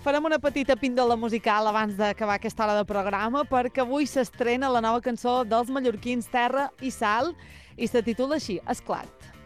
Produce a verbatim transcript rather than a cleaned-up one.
farem una petita píndola musical abans d'acabar aquesta hora de programa, perquè avui s'estrena la nova cançó dels mallorquins Terra i Sal i se titula així, Esclat.